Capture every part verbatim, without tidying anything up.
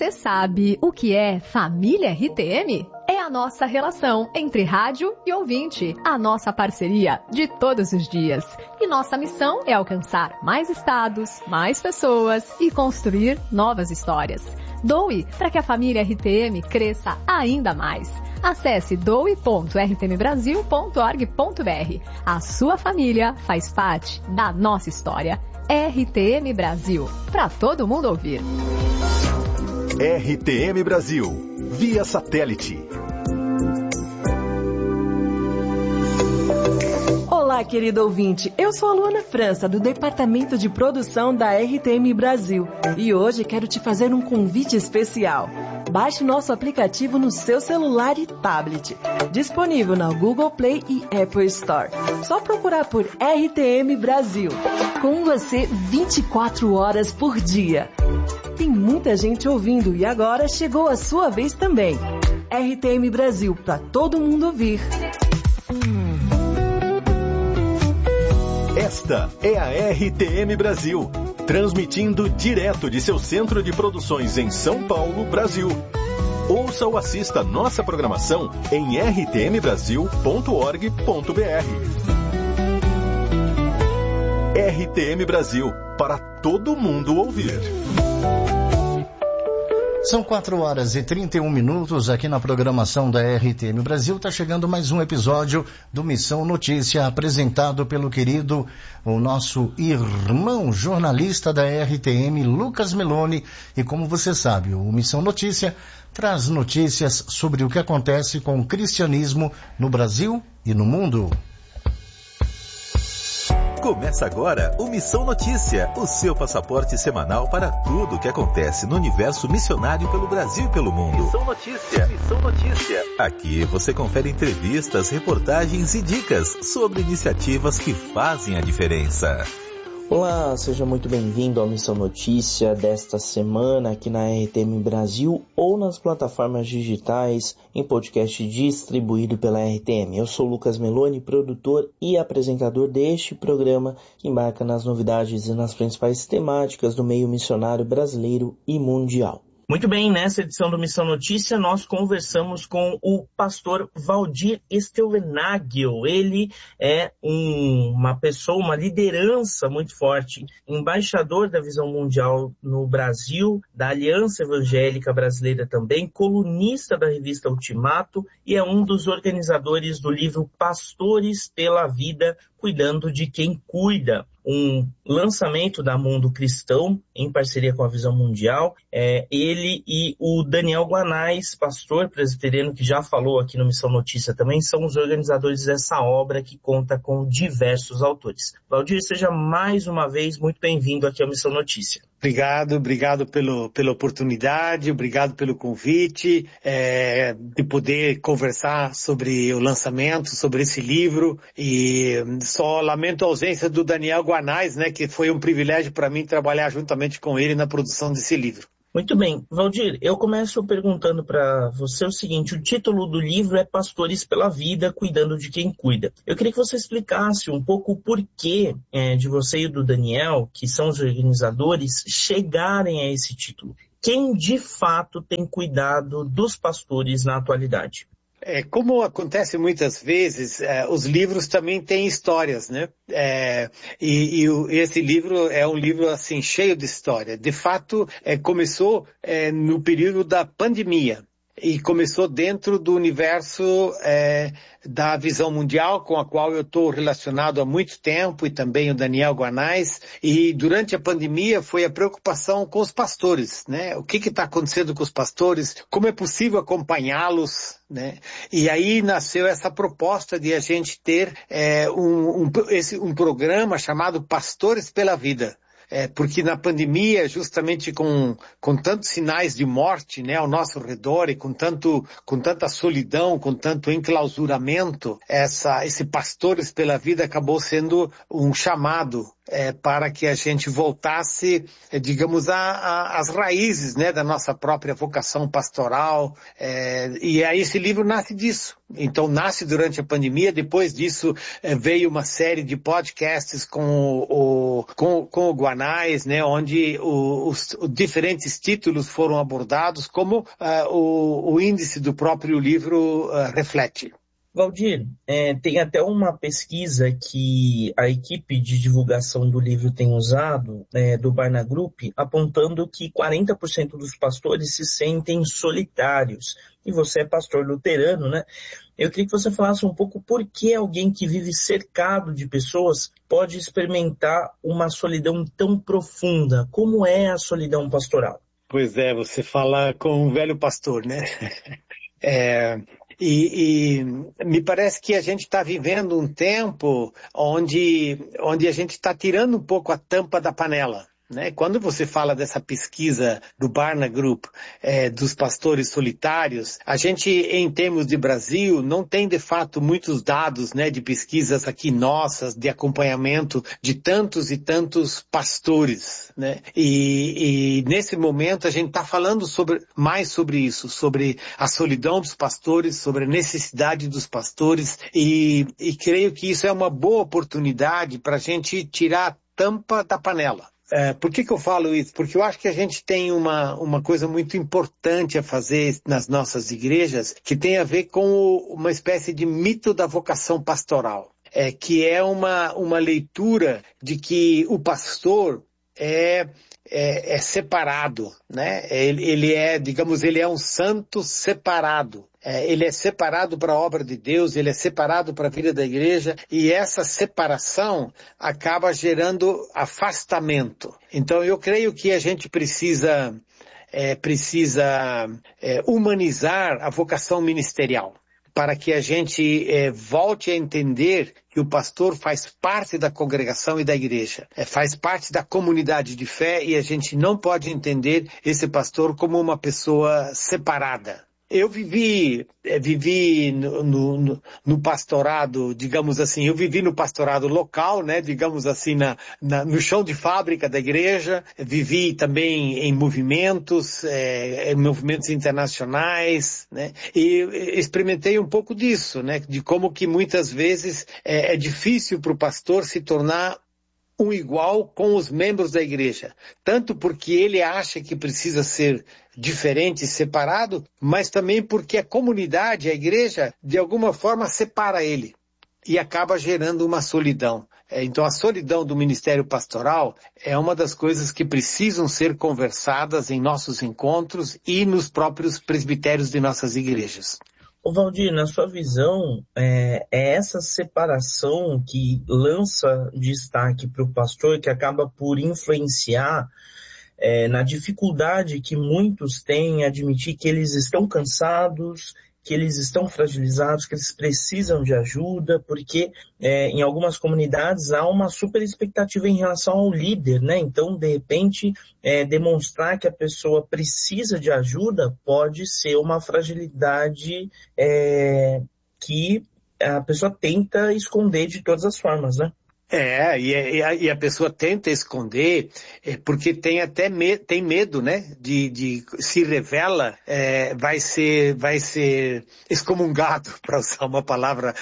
Você sabe o que é Família R T M? É a nossa relação entre rádio e ouvinte, a nossa parceria de todos os dias. E nossa missão é alcançar mais estados, mais pessoas e construir novas histórias. Doe para que a família R T M cresça ainda mais. Acesse doe ponto r t m brasil ponto org ponto b r. A sua família faz parte da nossa história. R T M Brasil, para todo mundo ouvir. R T M Brasil, via satélite. Olá, querido ouvinte. Eu sou a Luana França, do Departamento de Produção da R T M Brasil. E hoje quero te fazer um convite especial. Baixe nosso aplicativo no seu celular e tablet. Disponível na Google Play e Apple Store. Só procurar por R T M Brasil. Com você vinte e quatro horas por dia. Tem muita gente ouvindo e agora chegou a sua vez também. R T M Brasil, para todo mundo ouvir. Esta é a R T M Brasil, transmitindo direto de seu centro de produções em São Paulo, Brasil. Ouça ou assista nossa programação em r t m brasil ponto org ponto b r. R T M Brasil, para todo mundo ouvir. São quatro horas e trinta e um minutos aqui na programação da R T M Brasil. Está chegando mais um episódio do Missão Notícia, apresentado pelo querido, o nosso irmão jornalista da R T M, Lucas Meloni. E como você sabe, o Missão Notícia traz notícias sobre o que acontece com o cristianismo no Brasil e no mundo. Começa agora o Missão Notícia, o seu passaporte semanal para tudo o que acontece no universo missionário pelo Brasil e pelo mundo. Missão Notícia, Missão Notícia. Aqui você confere entrevistas, reportagens e dicas sobre iniciativas que fazem a diferença. Olá, seja muito bem-vindo ao Missão Notícia desta semana aqui na R T M Brasil ou nas plataformas digitais em podcast distribuído pela R T M. Eu sou Lucas Meloni, produtor e apresentador deste programa que embarca nas novidades e nas principais temáticas do meio missionário brasileiro e mundial. Muito bem, nessa edição do Missão Notícia, nós conversamos com o pastor Valdir Stelvenagel. Ele é um, uma pessoa, uma liderança muito forte, embaixador da Visão Mundial no Brasil, da Aliança Evangélica Brasileira também, colunista da revista Ultimato e é um dos organizadores do livro Pastores pela Vida, Cuidando de Quem Cuida. Um lançamento da Mundo Cristão, em parceria com a Visão Mundial. É, ele e o Daniel Guanais, pastor presbiteriano, que já falou aqui no Missão Notícia também, são os organizadores dessa obra que conta com diversos autores. Valdir, seja mais uma vez muito bem-vindo aqui ao Missão Notícia. Obrigado, obrigado pelo, pela oportunidade, obrigado pelo convite, é, de poder conversar sobre o lançamento, sobre esse livro, e só lamento a ausência do Daniel Guanais, né, que foi um privilégio para mim trabalhar juntamente com ele na produção desse livro. Muito bem. Valdir, eu começo perguntando para você o seguinte, o título do livro é Pastores pela Vida, Cuidando de Quem Cuida. Eu queria que você explicasse um pouco o porquê é, de você e do Daniel, que são os organizadores, chegarem a esse título. Quem de fato tem cuidado dos pastores na atualidade? É, como acontece muitas vezes, é, os livros também têm histórias, né? É, e, e o, esse livro é um livro assim cheio de história. De fato, é, começou é, no período da pandemia. E começou dentro do universo é, da Visão Mundial, com a qual eu estou relacionado há muito tempo, e também o Daniel Guanais. E durante a pandemia foi a preocupação com os pastores, né? O que está acontecendo com os pastores? Como é possível acompanhá-los, né? E aí nasceu essa proposta de a gente ter é, um, um, esse, um programa chamado Pastores pela Vida. É, porque na pandemia, justamente com, com tantos sinais de morte, né, ao nosso redor e com tanto, com tanta solidão, com tanto enclausuramento, essa, esse Pastores pela Vida acabou sendo um chamado é, para que a gente voltasse, é, digamos, às raízes, né, da nossa própria vocação pastoral. É, e aí esse livro nasce disso, Então nasce durante a pandemia, depois disso eh, veio uma série de podcasts com o, com, com o Guanais, né, onde o, os, os diferentes títulos foram abordados, como uh, o, o índice do próprio livro uh, reflete. Valdir, é, tem até uma pesquisa que a equipe de divulgação do livro tem usado, é, do Barna Group, apontando que quarenta por cento dos pastores se sentem solitários. E você é pastor luterano, né? Eu queria que você falasse um pouco por que alguém que vive cercado de pessoas pode experimentar uma solidão tão profunda. Como é a solidão pastoral? Pois é, você fala com um velho pastor, né? É... E, e me parece que a gente está vivendo um tempo onde, onde a gente está tirando um pouco a tampa da panela. Né? Quando você fala dessa pesquisa do Barna Group, é, dos pastores solitários, a gente, em termos de Brasil, não tem de fato muitos dados, né, de pesquisas aqui nossas, de acompanhamento de tantos e tantos pastores. Né? E, e nesse momento a gente está falando sobre, mais sobre isso, sobre a solidão dos pastores, sobre a necessidade dos pastores, e, e creio que isso é uma boa oportunidade para a gente tirar a tampa da panela. É, por que que eu falo isso? Porque eu acho que a gente tem uma, uma coisa muito importante a fazer nas nossas igrejas, que tem a ver com o, uma espécie de mito da vocação pastoral, é, que é uma, uma leitura de que o pastor é, é, é separado, né? Ele, ele é, digamos, ele é um santo separado. É, ele é separado para a obra de Deus, ele é separado para a vida da igreja, e essa separação acaba gerando afastamento. Então eu creio que a gente precisa, é, precisa é, humanizar a vocação ministerial, para que a gente é, volte a entender que o pastor faz parte da congregação e da igreja, é, faz parte da comunidade de fé, e a gente não pode entender esse pastor como uma pessoa separada. Eu vivi, vivi no, no, no pastorado, digamos assim, eu vivi no pastorado local, né, digamos assim, na, na, no chão de fábrica da igreja, vivi também em movimentos, é, em movimentos internacionais, né, e experimentei um pouco disso, né, de como que muitas vezes é, é difícil para o pastor se tornar um igual com os membros da igreja, tanto porque ele acha que precisa ser diferente, separado, mas também porque a comunidade, a igreja, de alguma forma separa ele e acaba gerando uma solidão. Então a solidão do ministério pastoral é uma das coisas que precisam ser conversadas em nossos encontros e nos próprios presbitérios de nossas igrejas. Ô Valdir, na sua visão, é, é essa separação que lança destaque para o pastor, que acaba por influenciar é, na dificuldade que muitos têm em admitir que eles estão cansados, que eles estão fragilizados, que eles precisam de ajuda, porque é, em algumas comunidades há uma super expectativa em relação ao líder, né? Então, de repente, é, demonstrar que a pessoa precisa de ajuda pode ser uma fragilidade é, que a pessoa tenta esconder de todas as formas, né? É, e, e, a, e a pessoa tenta esconder, é, porque tem até me, tem medo, né, de, de se revela, é, vai ser, vai ser excomungado, para usar uma palavra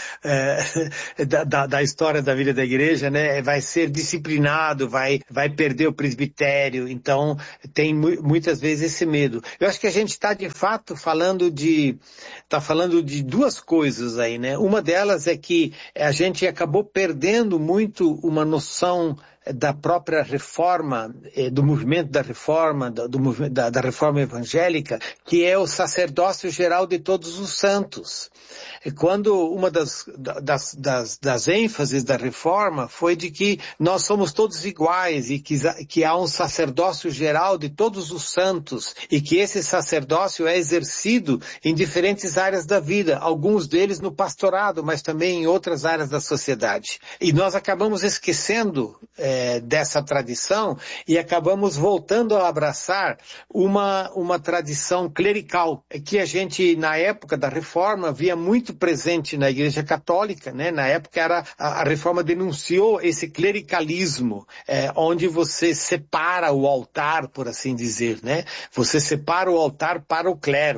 é, da, da, da história da vida da igreja, né, vai ser disciplinado, vai, vai perder o presbitério, então tem mu, muitas vezes esse medo. Eu acho que a gente está de fato falando de, está falando de duas coisas aí, né, uma delas é que a gente acabou perdendo muito uma noção da própria reforma, do movimento da reforma, do, do, da, da reforma evangélica, que é o sacerdócio geral de todos os santos. Quando uma das, das, das, das ênfases da reforma foi de que nós somos todos iguais e que, que há um sacerdócio geral de todos os santos e que esse sacerdócio é exercido em diferentes áreas da vida, alguns deles no pastorado, mas também em outras áreas da sociedade. E nós acabamos esquecendo é, dessa tradição e acabamos voltando a abraçar uma, uma tradição clerical, que a gente, na época da reforma, via muito presente na Igreja Católica, né? Na época era, a, a reforma denunciou esse clericalismo, é, onde você separa o altar, por assim dizer, né? Você separa o altar para o clero.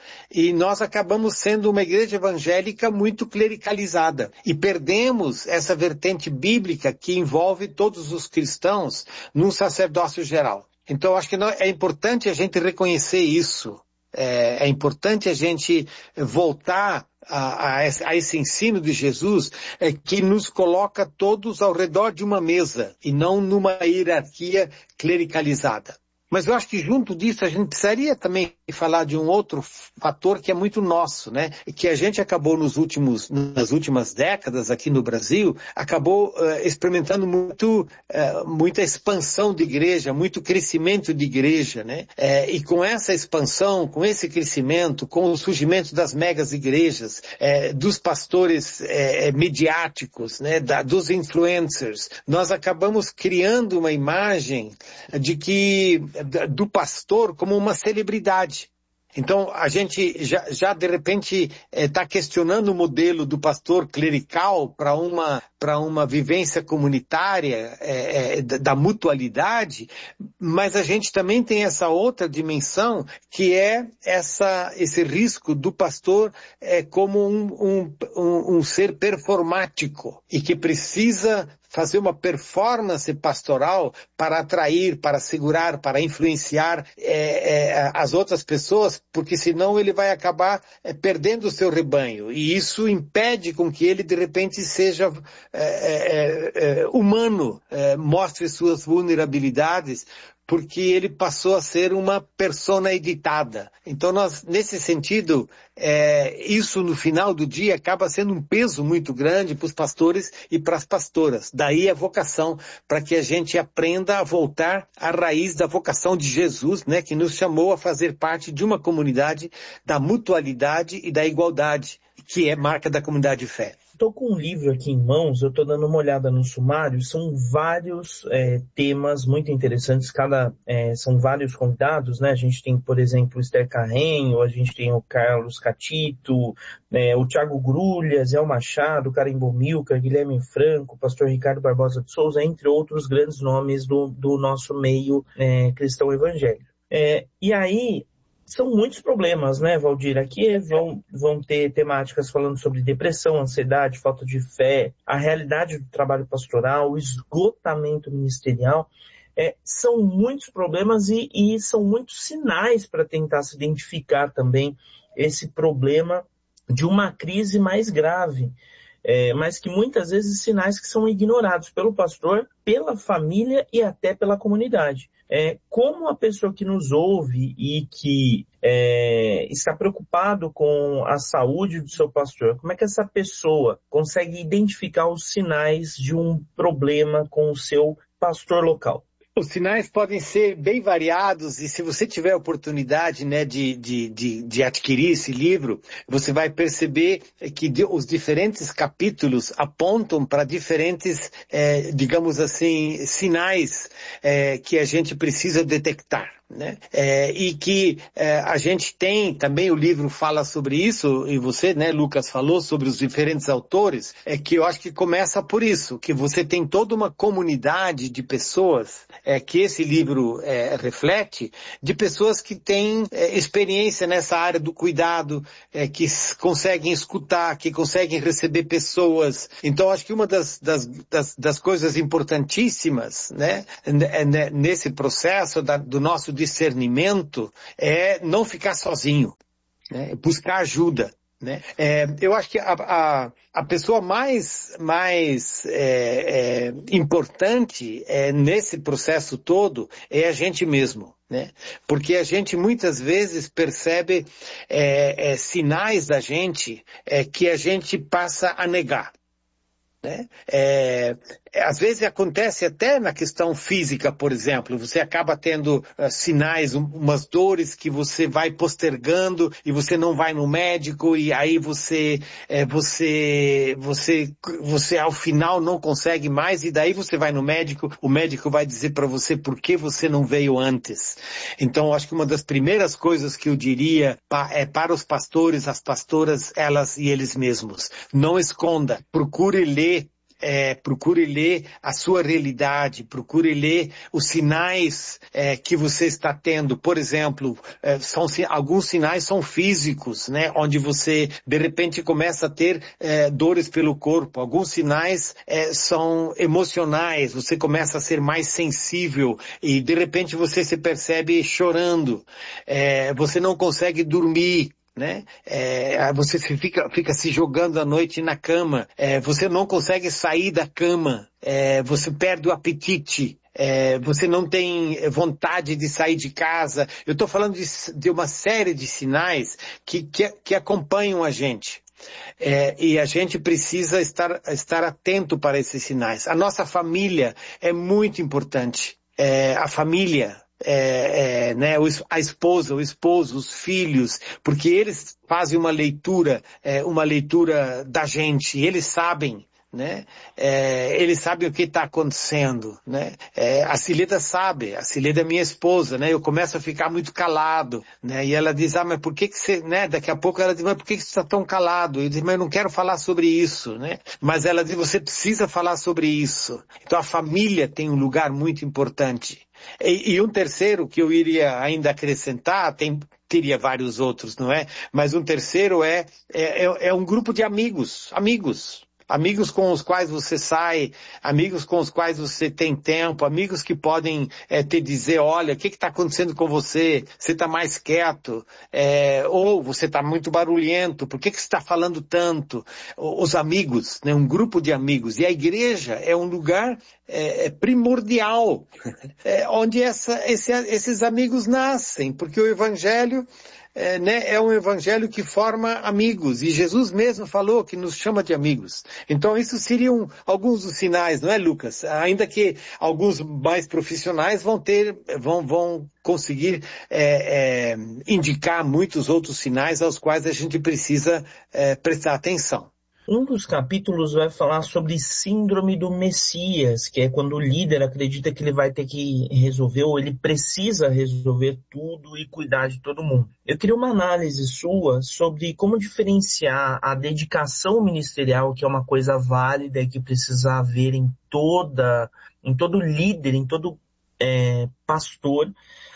e nós acabamos sendo uma igreja evangélica muito clericalizada. E perdemos essa vertente bíblica que envolve todos os cristãos num sacerdócio geral. Então, acho que é importante a gente reconhecer isso. É, é importante a gente voltar a, a, a esse ensino de Jesus, é, que nos coloca todos ao redor de uma mesa e não numa hierarquia clericalizada. Mas eu acho que junto disso a gente precisaria também falar de um outro fator que é muito nosso, né? Que a gente acabou nos últimos, nas últimas décadas aqui no Brasil, acabou uh, experimentando muito, uh, muita expansão de igreja, muito crescimento de igreja, né? Uh, e com essa expansão, com esse crescimento, com o surgimento das megas igrejas, uh, dos pastores uh, mediáticos, né? Da, dos influencers, nós acabamos criando uma imagem de que do pastor como uma celebridade. Então, a gente já, já de repente está eh, questionando o modelo do pastor clerical para uma, para uma vivência comunitária, eh, eh, da, da mutualidade, mas a gente também tem essa outra dimensão que é essa, esse risco do pastor eh, como um, um, um, um ser performático e que precisa fazer uma performance pastoral para atrair, para segurar, para influenciar é, é, as outras pessoas, porque senão ele vai acabar é, perdendo o seu rebanho. E isso impede com que ele, de repente, seja é, é, é, humano, é, mostre suas vulnerabilidades, porque ele passou a ser uma persona editada. Então, nós, nesse sentido, é, isso no final do dia acaba sendo um peso muito grande para os pastores e para as pastoras. Daí a vocação, para que a gente aprenda a voltar à raiz da vocação de Jesus, né, que nos chamou a fazer parte de uma comunidade da mutualidade e da igualdade, que é marca da comunidade de fé. Estou com um livro aqui em mãos, eu estou dando uma olhada no sumário, são vários é, temas muito interessantes, cada, é, são vários convidados, né? A gente tem, por exemplo, o Esther Carrenho, a gente tem o Carlos Catito, é, o Thiago Grulha, Zé Machado, o Carimbo Milka, Guilherme Franco, o pastor Ricardo Barbosa de Souza, entre outros grandes nomes do, do nosso meio é, cristão evangélico. É, e aí, são muitos problemas, né, Valdir? Aqui vão, vão ter temáticas falando sobre depressão, ansiedade, falta de fé, a realidade do trabalho pastoral, o esgotamento ministerial. É, são muitos problemas e, e são muitos sinais para tentar se identificar também esse problema de uma crise mais grave. É, mas que muitas vezes sinais que são ignorados pelo pastor, pela família e até pela comunidade. É, como a pessoa que nos ouve e que é, está preocupado com a saúde do seu pastor, como é que essa pessoa consegue identificar os sinais de um problema com o seu pastor local? Os sinais podem ser bem variados e se você tiver a oportunidade, né, de, de, de, de adquirir esse livro, você vai perceber que de, os diferentes capítulos apontam para diferentes, eh, digamos assim, sinais eh, que a gente precisa detectar. Né? É, e que é, a gente tem, também o livro fala sobre isso, e você, né, Lucas, falou sobre os diferentes autores, é que eu acho que começa por isso, que você tem toda uma comunidade de pessoas, é, que esse livro é, reflete, de pessoas que têm é, experiência nessa área do cuidado, é, que conseguem escutar, que conseguem receber pessoas. Então, acho que uma das, das, das, das coisas importantíssimas, né, nesse processo da, do nosso discernimento é não ficar sozinho, né? Buscar ajuda. Né? É, eu acho que a, a, a pessoa mais, mais é, é, importante é, nesse processo todo é a gente mesmo. Né? Porque a gente muitas vezes percebe é, é, sinais da gente é, que a gente passa a negar. Né? É, às vezes acontece até na questão física, por exemplo, você acaba tendo uh, sinais, um, umas dores que você vai postergando e você não vai no médico e aí você, é, você, você, você ao final não consegue mais e daí você vai no médico, o médico vai dizer para você por que você não veio antes. Então, acho que uma das primeiras coisas que eu diria pa, é para os pastores, as pastoras, elas e eles mesmos. Não esconda, procure ler é, procure ler a sua realidade, procure ler os sinais é, que você está tendo. Por exemplo, é, são, alguns sinais são físicos, né? Onde você, de repente, começa a ter é, dores pelo corpo. Alguns sinais é, são emocionais, você começa a ser mais sensível e, de repente, você se percebe chorando. É, você não consegue dormir. Né? É, você fica, fica se jogando à noite na cama, é, você não consegue sair da cama, é, você perde o apetite, é, você não tem vontade de sair de casa. Eu estou falando de, de uma série de sinais que, que, que acompanham a gente. É, e a gente precisa estar, estar atento para esses sinais. A nossa família é muito importante. É, a família É, é, né, a esposa, o esposo, os filhos, porque eles fazem uma leitura, é, uma leitura da gente, eles sabem, né, é, eles sabem o que está acontecendo, né, é, a Cileda sabe, a Cileda é minha esposa, né, eu começo a ficar muito calado, né, e ela diz, ah, mas por que que você, né, daqui a pouco ela diz, mas por que que você está tão calado? Eu digo, mas eu não quero falar sobre isso, né, mas ela diz, você precisa falar sobre isso. Então a família tem um lugar muito importante. E, e um terceiro que eu iria ainda acrescentar, tem, teria vários outros, não é? Mas um terceiro é, é, é um grupo de amigos, amigos. Amigos com os quais você sai, amigos com os quais você tem tempo, amigos que podem é, te dizer, olha, o que está acontecendo com você? Você está mais quieto? É, ou você está muito barulhento? Por que, que você está falando tanto? Os amigos, né, um grupo de amigos. E a igreja é um lugar é, é primordial, é, onde essa, esse, esses amigos nascem, porque o Evangelho É, né, é um evangelho que forma amigos, e Jesus mesmo falou que nos chama de amigos. Então isso seriam alguns dos sinais, não é, Lucas? Ainda que alguns mais profissionais vão ter, vão, vão conseguir é, é, indicar muitos outros sinais aos quais a gente precisa é, prestar atenção. Um dos capítulos vai falar sobre síndrome do Messias, que é quando o líder acredita que ele vai ter que resolver ou ele precisa resolver tudo e cuidar de todo mundo. Eu queria uma análise sua sobre como diferenciar a dedicação ministerial, que é uma coisa válida e que precisa haver em toda, em todo líder, em todo é, pastor,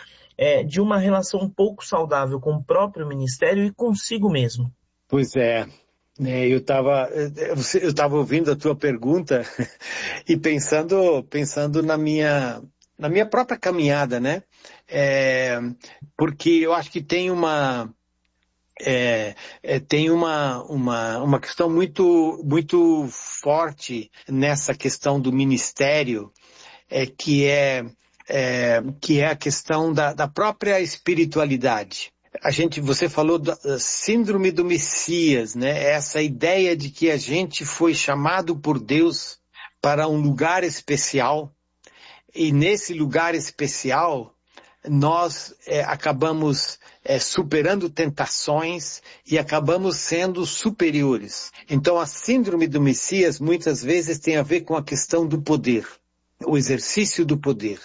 é, de uma relação um pouco saudável com o próprio ministério e consigo mesmo. Pois é. Eu estava eu estava ouvindo a tua pergunta e pensando, pensando na minha, na minha própria caminhada, né? É, porque eu acho que tem uma, é, é, tem uma, uma, uma questão muito, muito forte nessa questão do ministério, é, que, é, é, que é a questão da, da própria espiritualidade. A gente, você falou da síndrome do Messias, né? Essa ideia de que a gente foi chamado por Deus para um lugar especial e nesse lugar especial nós é, acabamos é, superando tentações e acabamos sendo superiores. Então a síndrome do Messias muitas vezes tem a ver com a questão do poder, o exercício do poder,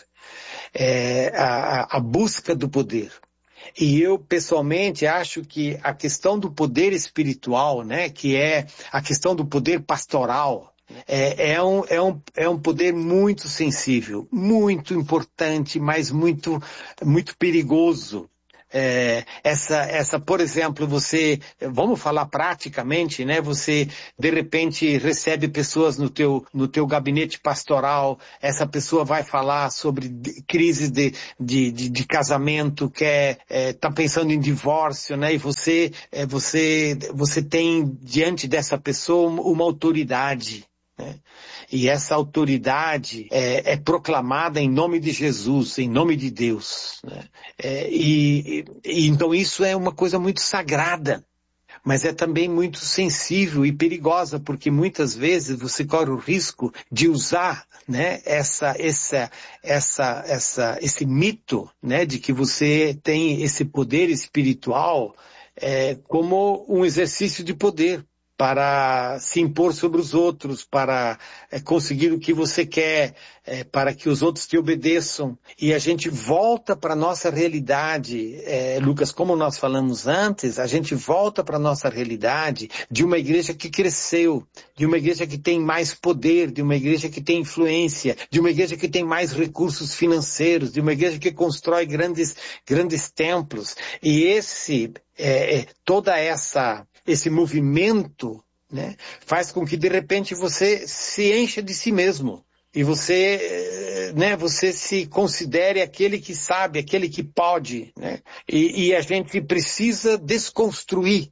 é, a, a busca do poder. E eu, pessoalmente, acho que a questão do poder espiritual, né, que é a questão do poder pastoral, é, é, um, é, um, é um poder muito sensível, muito importante, mas muito, muito perigoso. É, essa, essa, por exemplo, você, vamos falar praticamente, né? Você, de repente, recebe pessoas no teu, no teu gabinete pastoral, essa pessoa vai falar sobre crise de, de, de, de casamento, quer, é, tá pensando em divórcio, né? E você, é, você, você tem diante dessa pessoa uma autoridade, né? E essa autoridade é, é proclamada em nome de Jesus, em nome de Deus, né? É, e, e então isso é uma coisa muito sagrada, mas é também muito sensível e perigosa, porque muitas vezes você corre o risco de usar, né, essa, essa, essa, essa, esse mito, né, de que você tem esse poder espiritual é, como um exercício de poder para se impor sobre os outros, para é, conseguir o que você quer, é, para que os outros te obedeçam. E a gente volta para a nossa realidade, é, Lucas, como nós falamos antes, a gente volta para a nossa realidade de uma igreja que cresceu, de uma igreja que tem mais poder, de uma igreja que tem influência, de uma igreja que tem mais recursos financeiros, de uma igreja que constrói grandes, grandes templos. E esse, é, toda essa, esse movimento, né, faz com que de repente você se encha de si mesmo. E você, né, você se considere aquele que sabe, aquele que pode, né? E, e a gente precisa desconstruir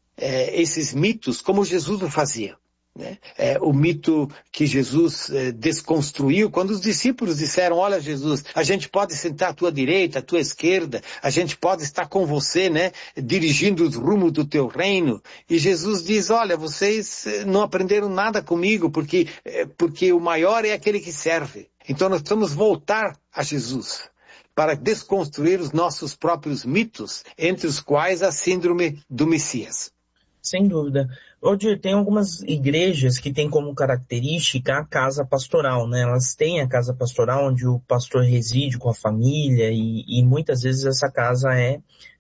é, esses mitos como Jesus o fazia. Né? É, o mito que Jesus é, desconstruiu, quando os discípulos disseram, olha Jesus, a gente pode sentar à tua direita, à tua esquerda, a gente pode estar com você, né, dirigindo os rumos do teu reino, e Jesus diz, olha, vocês não aprenderam nada comigo, porque, porque o maior é aquele que serve. Então nós precisamos voltar a Jesus para desconstruir os nossos próprios mitos, entre os quais a síndrome do Messias. Sem dúvida. Hoje tem algumas igrejas que têm como característica a casa pastoral, né? Elas têm a casa pastoral onde o pastor reside com a família e, e muitas vezes essa casa é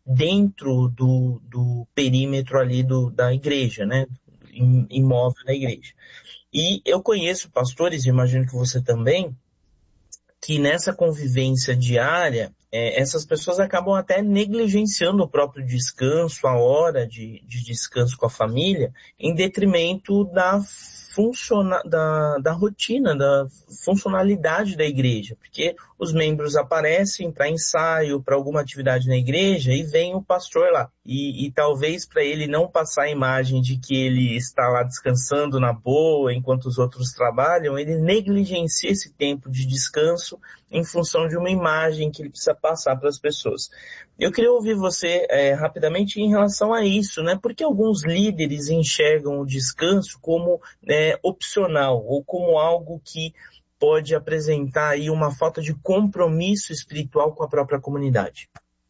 dentro do, do perímetro ali do, da igreja, né? Imóvel da igreja. E eu conheço pastores, imagino que você também, que nessa convivência diária, é, essas pessoas acabam até negligenciando o próprio descanso, a hora de, de descanso com a família, em detrimento da, funciona, da, da rotina, da funcionalidade da igreja. Porque os membros aparecem para ensaio, para alguma atividade na igreja e vem o pastor lá. E, e talvez para ele não passar a imagem de que ele está lá descansando na boa enquanto os outros trabalham, ele negligencia esse tempo de descanso em função de uma imagem que ele precisa passar para as pessoas. Eu queria ouvir você é, rapidamente em relação a isso, né? Porque alguns líderes enxergam o descanso como é, opcional ou como algo que pode apresentar aí uma falta de compromisso espiritual com a própria comunidade.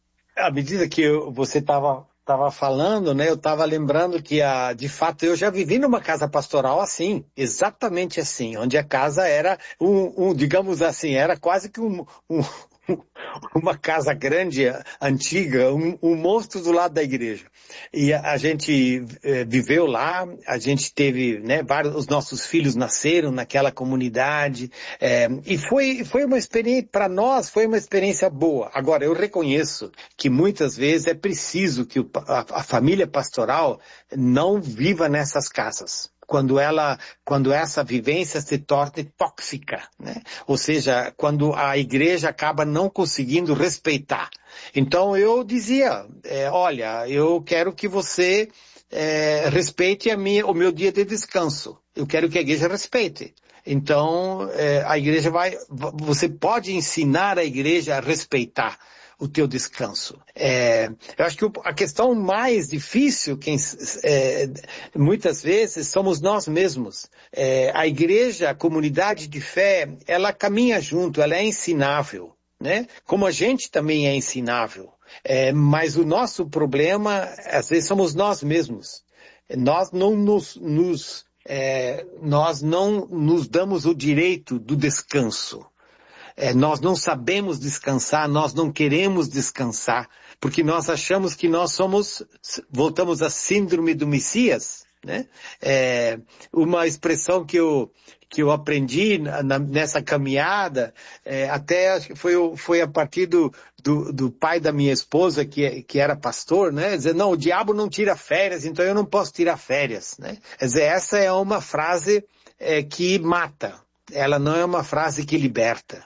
À medida que eu, você estava tava falando, né, eu estava lembrando que, a, de fato, eu já vivi numa casa pastoral assim, exatamente assim, onde a casa era, um, um digamos assim, era quase que um... um uma casa grande, antiga, um, um monstro do lado da igreja. E a, a gente é, viveu lá, a gente teve, né, vários, os nossos filhos nasceram naquela comunidade, é, e foi, foi uma experiência, para nós, foi uma experiência boa. Agora, eu reconheço que muitas vezes é preciso que o, a, a família pastoral não viva nessas casas. Quando ela, quando essa vivência se torna tóxica, né? Ou seja, quando a igreja acaba não conseguindo respeitar. Então eu dizia, é, olha, eu quero que você é, respeite a minha, o meu dia de descanso. Eu quero que a igreja respeite. Então é, a igreja vai, você pode ensinar a igreja a respeitar o teu descanso. É, eu acho que a questão mais difícil, quem, é, muitas vezes, somos nós mesmos. É, a igreja, a comunidade de fé, ela caminha junto, ela é ensinável, né? Como a gente também é ensinável. É, mas o nosso problema, às vezes, somos nós mesmos. Nós não nos, nos, é, nós não nos damos o direito do descanso. É, nós não sabemos descansar, nós não queremos descansar, porque nós achamos que nós somos, voltamos à síndrome do Messias, né? É, uma expressão que eu, que eu aprendi na, nessa caminhada, é, até acho que foi, foi a partir do, do, do pai da minha esposa, que, que era pastor, né? Dizer, não, o diabo não tira férias, então eu não posso tirar férias, né? Quer dizer, essa é uma frase é, que mata, ela não é uma frase que liberta.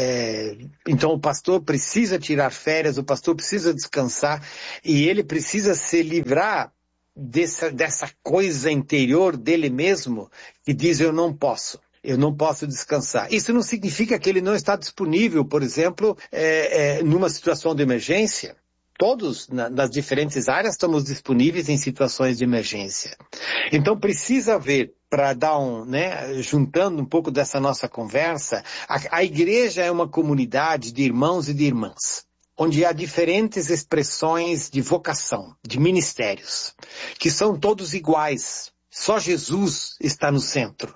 É, então o pastor precisa tirar férias, o pastor precisa descansar e ele precisa se livrar dessa, dessa coisa interior dele mesmo que diz eu não posso, eu não posso descansar. Isso não significa que ele não está disponível, por exemplo, é, é, numa situação de emergência. Todos, na, nas diferentes áreas, estamos disponíveis em situações de emergência. Então precisa haver, para dar um, né, juntando um pouco dessa nossa conversa, a, a igreja é uma comunidade de irmãos e de irmãs, onde há diferentes expressões de vocação, de ministérios, que são todos iguais. Só Jesus está no centro.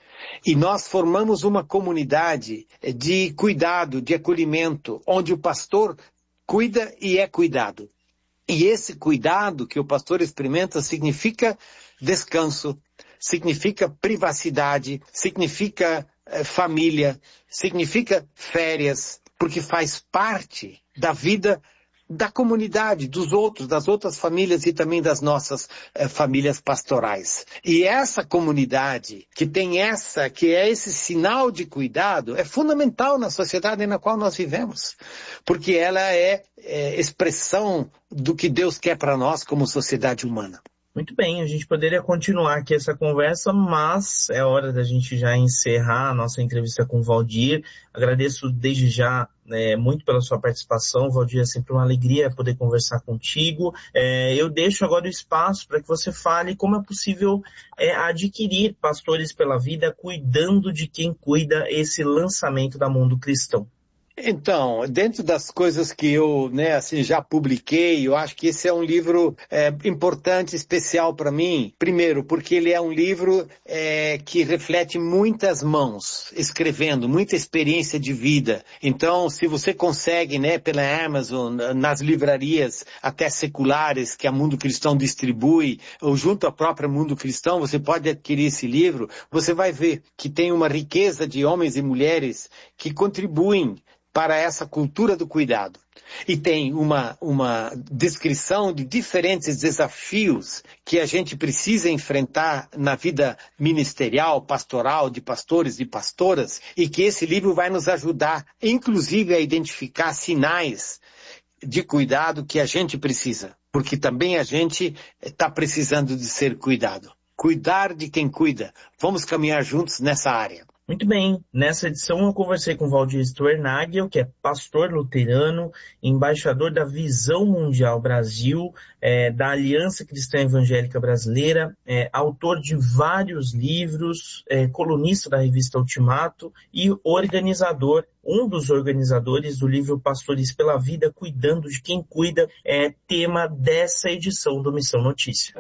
E nós formamos uma comunidade de cuidado, de acolhimento, onde o pastor cuida e é cuidado. E esse cuidado que o pastor experimenta significa descanso, significa privacidade, significa eh, família, significa férias, porque faz parte da vida da comunidade, dos outros, das outras famílias e também das nossas eh, famílias pastorais. E essa comunidade que tem essa, que é esse sinal de cuidado, é fundamental na sociedade na qual nós vivemos, porque ela é, é expressão do que Deus quer para nós como sociedade humana. Muito bem, a gente poderia continuar aqui essa conversa, mas é hora da gente já encerrar a nossa entrevista com o Valdir. Agradeço desde já é, muito pela sua participação, Valdir, é sempre uma alegria poder conversar contigo. É, eu deixo agora o espaço para que você fale como é possível é, adquirir Pastores pela Vida, cuidando de quem cuida, esse lançamento da Mundo Cristão. Então, dentro das coisas que eu, né, assim, já publiquei, eu acho que esse é um livro é, importante, especial para mim. Primeiro, porque ele é um livro é, que reflete muitas mãos escrevendo, muita experiência de vida. Então, se você consegue, né, pela Amazon, nas livrarias até seculares que a Mundo Cristão distribui, ou junto à própria Mundo Cristão, você pode adquirir esse livro, você vai ver que tem uma riqueza de homens e mulheres que contribuem para essa cultura do cuidado. E tem uma, uma descrição de diferentes desafios que a gente precisa enfrentar na vida ministerial, pastoral, de pastores e pastoras, e que esse livro vai nos ajudar, inclusive, a identificar sinais de cuidado que a gente precisa, porque também a gente está precisando de ser cuidado. Cuidar de quem cuida. Vamos caminhar juntos nessa área. Muito bem, nessa edição eu conversei com Valdir Stuernagel, que é pastor luterano, embaixador da Visão Mundial Brasil, é, da Aliança Cristã Evangélica Brasileira, é, autor de vários livros, é, colunista da revista Ultimato e organizador, um dos organizadores do livro Pastores pela Vida, Cuidando de Quem Cuida, é tema dessa edição do Missão Notícia.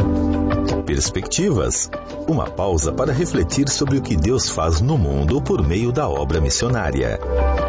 Perspectivas. Uma pausa para refletir sobre o que Deus faz no mundo por meio da obra missionária.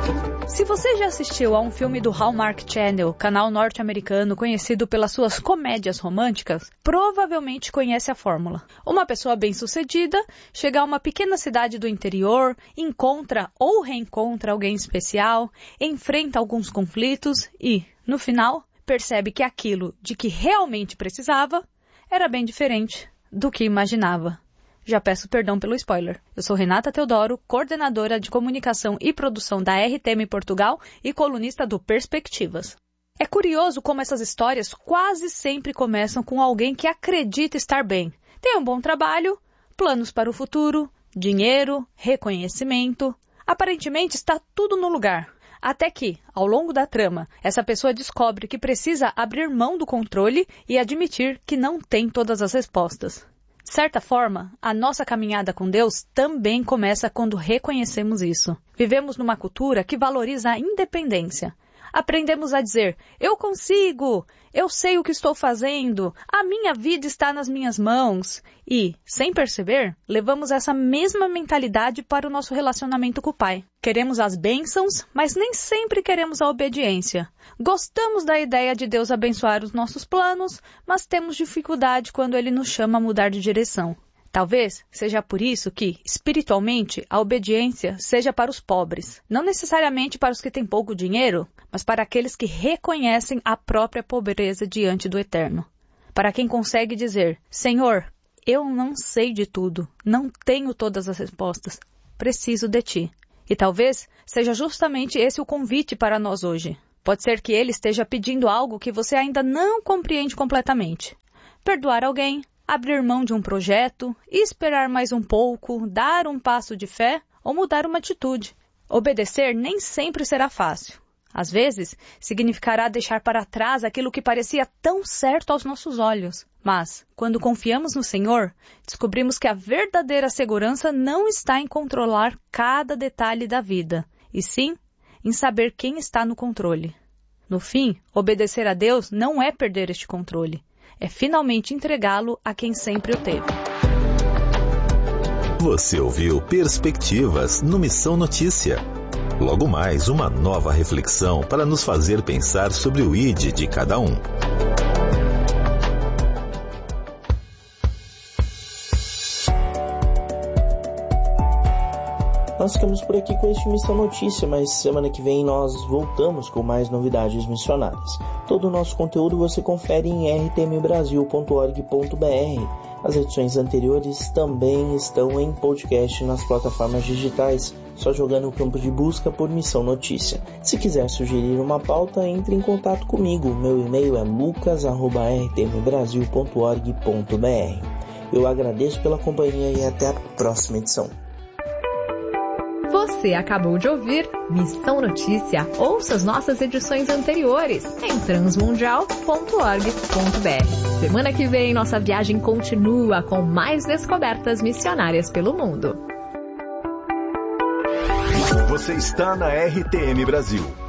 Se você já assistiu a um filme do Hallmark Channel, canal norte-americano conhecido pelas suas comédias românticas, provavelmente conhece a fórmula. Uma pessoa bem-sucedida chega a uma pequena cidade do interior, encontra ou reencontra alguém especial, enfrenta alguns conflitos e, no final, percebe que aquilo de que realmente precisava era bem diferente do que imaginava. Já peço perdão pelo spoiler. Eu sou Renata Teodoro, coordenadora de comunicação e produção da R T M Portugal e colunista do Perspectivas. É curioso como essas histórias quase sempre começam com alguém que acredita estar bem. Tem um bom trabalho, planos para o futuro, dinheiro, reconhecimento. Aparentemente está tudo no lugar. Até que, ao longo da trama, essa pessoa descobre que precisa abrir mão do controle e admitir que não tem todas as respostas. De certa forma, a nossa caminhada com Deus também começa quando reconhecemos isso. Vivemos numa cultura que valoriza a independência. Aprendemos a dizer, eu consigo, eu sei o que estou fazendo, a minha vida está nas minhas mãos. E, sem perceber, levamos essa mesma mentalidade para o nosso relacionamento com o Pai. Queremos as bênçãos, mas nem sempre queremos a obediência. Gostamos da ideia de Deus abençoar os nossos planos, mas temos dificuldade quando Ele nos chama a mudar de direção. Talvez seja por isso que, espiritualmente, a obediência seja para os pobres. Não necessariamente para os que têm pouco dinheiro, mas para aqueles que reconhecem a própria pobreza diante do Eterno. Para quem consegue dizer, Senhor, eu não sei de tudo, não tenho todas as respostas, preciso de Ti. E talvez seja justamente esse o convite para nós hoje. Pode ser que Ele esteja pedindo algo que você ainda não compreende completamente. Perdoar alguém, abrir mão de um projeto, esperar mais um pouco, dar um passo de fé ou mudar uma atitude. Obedecer nem sempre será fácil. Às vezes, significará deixar para trás aquilo que parecia tão certo aos nossos olhos. Mas, quando confiamos no Senhor, descobrimos que a verdadeira segurança não está em controlar cada detalhe da vida, e sim em saber quem está no controle. No fim, obedecer a Deus não é perder este controle, é finalmente entregá-lo a quem sempre o teve. Você ouviu Perspectivas no Missão Notícia. Logo mais, uma nova reflexão para nos fazer pensar sobre o I D de cada um. Nós ficamos por aqui com este Missão Notícia, mas semana que vem nós voltamos com mais novidades missionárias. Todo o nosso conteúdo você confere em r t m brasil ponto org ponto b r. As edições anteriores também estão em podcast nas plataformas digitais, só jogar no campo de busca por Missão Notícia. Se quiser sugerir uma pauta, entre em contato comigo. Meu e-mail é lucas arroba r t m brasil ponto org ponto b r. Eu agradeço pela companhia e até a próxima edição. Você acabou de ouvir Missão Notícia. Ouça as nossas edições anteriores em transmundial ponto org ponto b r. Semana que vem, nossa viagem continua com mais descobertas missionárias pelo mundo. Você está na R T M Brasil.